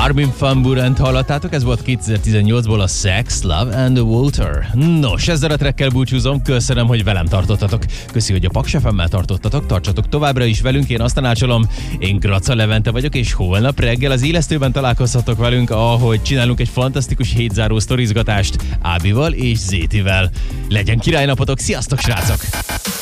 Armin van Buurent hallottátok, ez volt 2018-ból a Sex, Love and the Water. Nos, ezzel a trackkel búcsúzom, köszönöm, hogy velem tartottatok. Köszi, hogy a Paks FM-mel tartottatok, tartsatok továbbra is velünk, én azt tanácsolom. Én Graca Levente vagyok, és holnap reggel az Élesztőben találkozhatok velünk, ahogy csinálunk egy fantasztikus hétzáró sztorizgatást Ábival és Zétivel. Legyen királynapotok, sziasztok srácok!